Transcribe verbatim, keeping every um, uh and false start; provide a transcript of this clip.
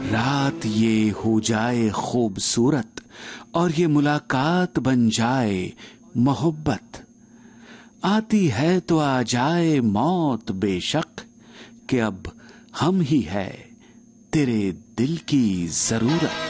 रात ये हो जाए खूबसूरत और ये मुलाकात बन जाए मोहब्बत। आती है तो आ जाए मौत बेशक, कि अब हम ही है तेरे दिल की जरूरत।